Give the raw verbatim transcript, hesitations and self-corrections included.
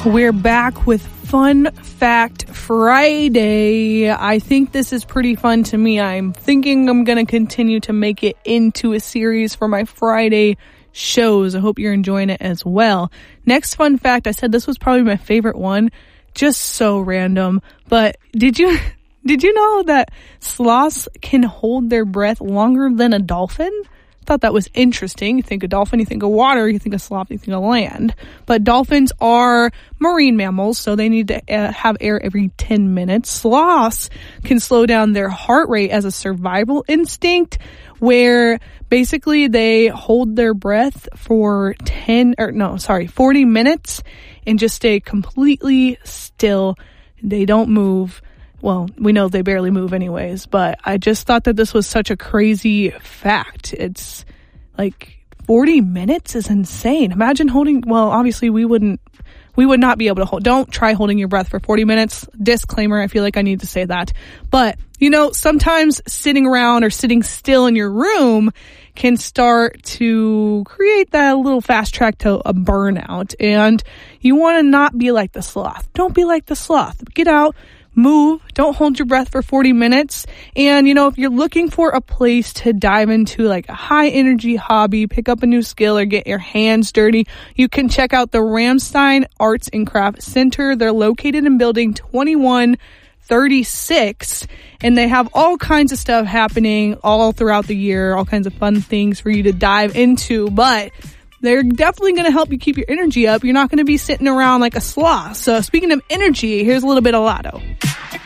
We're back with Fun Fact Friday. I think this is pretty fun to me. I'm thinking I'm going to continue to make it into a series for my Friday shows. I hope you're enjoying it as well. Next fun fact, I said this was probably my favorite one. Just so random. But did you did you know that sloths can hold their breath longer than a dolphin? Thought that was interesting. You think of dolphin, you think of water, you think of sloth, you think of land. But dolphins are marine mammals, so they need to uh, have air every ten minutes. Sloths can slow down their heart rate as a survival instinct, where basically they hold their breath for ten, or no, sorry, forty minutes and just stay completely still. They don't move. Well, we know they barely move anyways, but I just thought that this was such a crazy fact. It's like forty minutes is insane. Imagine holding, well, obviously we wouldn't, we would not be able to hold, don't try holding your breath for forty minutes. Disclaimer, I feel like I need to say that. But, you know, sometimes sitting around or sitting still in your room can start to create that little fast track to a burnout. And you want to not be like the sloth. Don't be like the sloth. Get out. Move. Don't hold your breath for forty minutes. And, you know, if you're looking for a place to dive into like a high energy hobby, pick up a new skill or get your hands dirty, you can check out the Ramstein Arts and Craft Center. They're located in building twenty-one thirty-six, and they have all kinds of stuff happening all throughout the year, all kinds of fun things for you to dive into. But they're definitely going to help you keep your energy up. You're not going to be sitting around like a sloth. So speaking of energy, here's a little bit of Lotto.